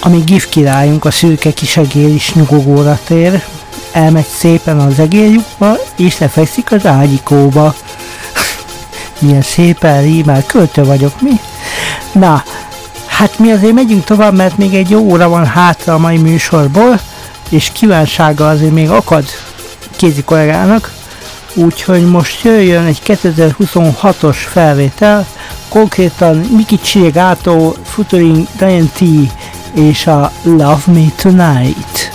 amíg GIF királyunk, a szürke kisegér is nyugovóra tér, elmegy szépen az egérjukba, és lefekszik az ágyikóba. Milyen szépen rímel, költő vagyok, mi? Na, hát mi azért megyünk tovább, mert még egy jó óra van hátra a mai műsorból, és kívánsága azért még akad kézi kollégának, úgyhogy most jöjjön egy 2026-os felvétel, konkrétan Miki Chirigato featuring Diane T és a Love Me Tonight.